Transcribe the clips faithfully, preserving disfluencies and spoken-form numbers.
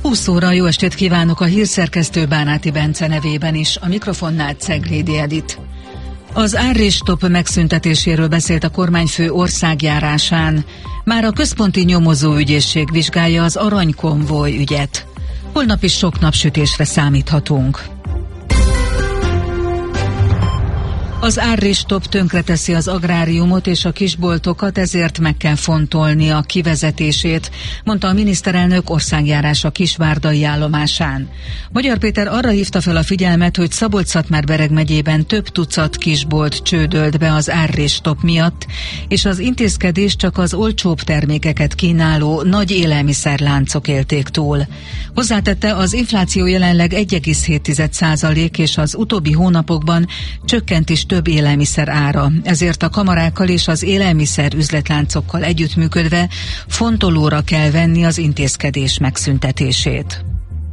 húsz óra, jó estét kívánok a hírszerkesztő Bánáti Bence nevében is, a mikrofonnál Ceglédi Edit. Az árrés-stop megszüntetéséről beszélt a kormányfő országjárásán. Már a központi nyomozóügyészség vizsgálja az aranykonvoj ügyet. Holnap is sok napsütésre számíthatunk. Az árrés-stop tönkreteszi az agráriumot és a kisboltokat, ezért meg kell fontolni a kivezetését, mondta a miniszterelnök országjárása Kisvárdai állomásán. Magyar Péter arra hívta fel a figyelmet, hogy Szabolcs-Szatmár-Bereg megyében több tucat kisbolt csődölt be az árrés-stop miatt, és az intézkedés csak az olcsóbb termékeket kínáló nagy élelmiszerláncok élték túl. Hozzátette, az infláció jelenleg egy egész hét százalék, és az utóbbi hónapokban csökkent is több élelmiszer ára, ezért a kamarákkal és az élelmiszer üzletláncokkal együttműködve fontolóra kell venni az intézkedés megszüntetését.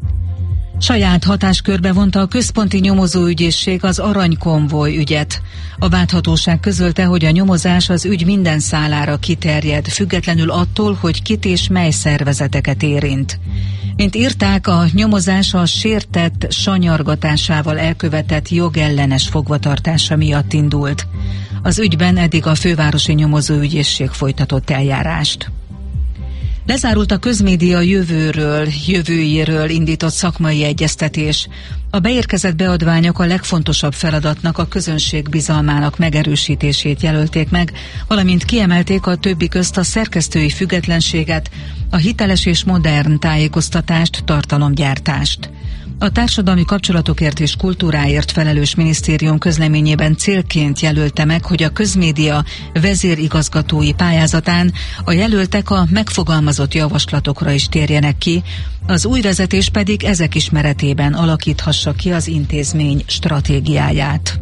Saját hatáskörbe vonta a központi nyomozóügyészség az aranykonvoj ügyet. A vádhatóság közölte, hogy a nyomozás az ügy minden szálára kiterjed, függetlenül attól, hogy kit és mely szervezeteket érint. Mint írták, a nyomozás a sértett sanyargatásával elkövetett jogellenes fogvatartása miatt indult. Az ügyben eddig a fővárosi nyomozóügyészség folytatott eljárást. Lezárult a közmédia jövőről, jövőjéről indított szakmai egyeztetés. A beérkezett beadványok a legfontosabb feladatnak, a közönség bizalmának megerősítését jelölték meg, valamint kiemelték a többi közt a szerkesztői függetlenséget, a hiteles és modern tájékoztatást, tartalomgyártást. A társadalmi kapcsolatokért és kultúráért felelős minisztérium közleményében célként jelölte meg, hogy a közmédia vezérigazgatói pályázatán a jelöltek a megfogalmazott javaslatokra is térjenek ki, az új vezetés pedig ezek ismeretében alakíthassa ki az intézmény stratégiáját.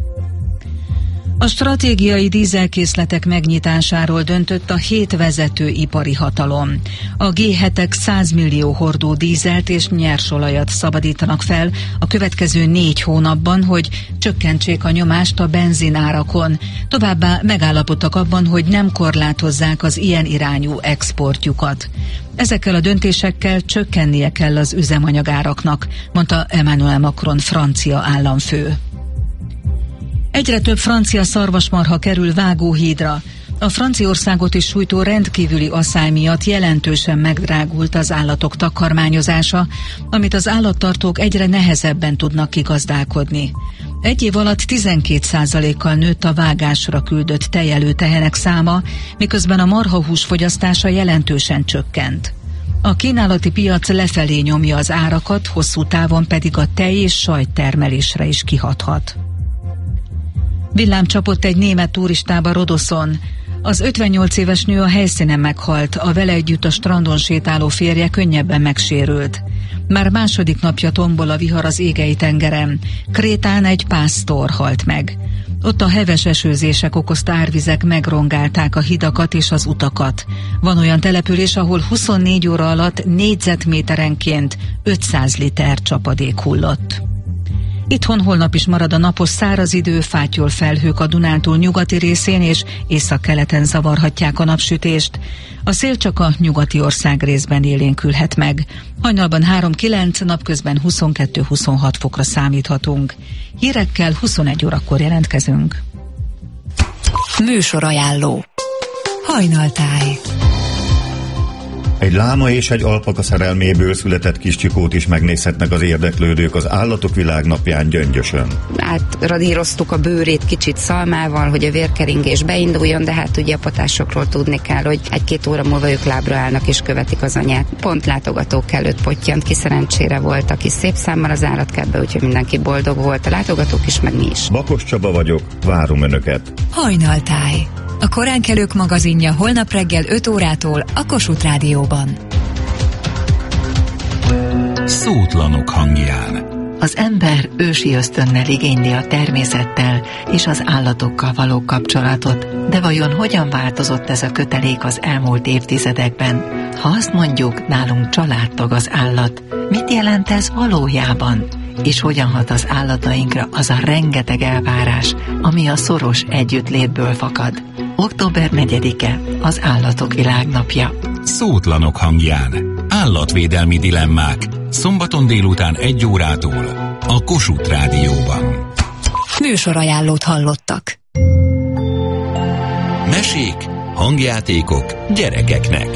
A stratégiai dízelkészletek megnyitásáról döntött a hét vezető ipari hatalom. A gé hetek száz millió hordó dízelt és nyersolajat szabadítanak fel a következő négy hónapban, hogy csökkentsék a nyomást a benzinárakon. Továbbá megállapodtak abban, hogy nem korlátozzák az ilyen irányú exportjukat. Ezekkel a döntésekkel csökkennie kell az üzemanyagáraknak, mondta Emmanuel Macron francia államfő. Egyre több francia szarvasmarha kerül vágóhídra. A Franciaországot is sújtó rendkívüli asszály miatt jelentősen megdrágult az állatok takarmányozása, amit az állattartók egyre nehezebben tudnak kigazdálkodni. Egy év alatt tizenkét százalékkal nőtt a vágásra küldött tejelő tehenek száma, miközben a marhahús fogyasztása jelentősen csökkent. A kínálati piac lefelé nyomja az árakat, hosszú távon pedig a tej és sajttermelésre is kihathat. Villám csapott egy német turistába Rodoszon. Az ötvennyolc éves nő a helyszínen meghalt, a vele együtt a strandon sétáló férje könnyebben megsérült. Már második napja tombol a vihar az égei tengeren. Krétán egy pásztor halt meg. Ott a heves esőzések okozta árvizek megrongálták a hidakat és az utakat. Van olyan település, ahol huszonnégy óra alatt négyzetméterenként ötszáz liter csapadék hullott. Itthon holnap is marad a napos száraz idő, fátyol felhők a Dunántúl nyugati részén és északkeleten zavarhatják a napsütést. A szél csak a nyugati ország részben élénkülhet meg. Hajnalban három kilenc, napközben huszonkettő huszonhat fokra számíthatunk. Hírekkel huszonegy órakor jelentkezünk. Műsorajánló. Hajnaltáj. Egy láma és egy alpaka szerelméből született kis csikót is megnézhetnek az érdeklődők az Állatok Világnapján Gyöngyösön. Átradíroztuk a bőrét kicsit szalmával, hogy a vérkeringés beinduljon, de hát ugye a patásokról tudni kell, hogy egy-két óra múlva ők lábra állnak és követik az anyát. Pont látogatók előtt pottyant ki, szerencsére volt, aki szép számmal az állatkertbe, úgyhogy mindenki boldog volt, a látogatók is, meg mi is. Bakos Csaba vagyok, várom Önöket. Hajnaltáj. A koránkelők magazinja holnap reggel öt órától a Kossuth Rádióban. Szótlanok hangján. Az ember ősi ösztönnel igényli a természettel és az állatokkal való kapcsolatot, de vajon hogyan változott ez a kötelék az elmúlt évtizedekben? Ha azt mondjuk, nálunk családtag az állat, mit jelent ez valójában? És hogyan hat az állatainkra az a rengeteg elvárás, ami a szoros együttlétből fakad? október negyedike az Állatok Világnapja. Szótlanok hangján. Állatvédelmi dilemmák. szombaton délután egy órától a Kossuth Rádióban. Műsorajánlót hallottak. Mesék, hangjátékok gyerekeknek.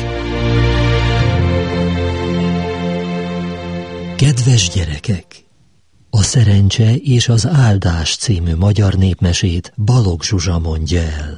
Kedves gyerekek! A Szerencse és az Áldás című magyar népmesét Balogh Zsuzsa mondja el.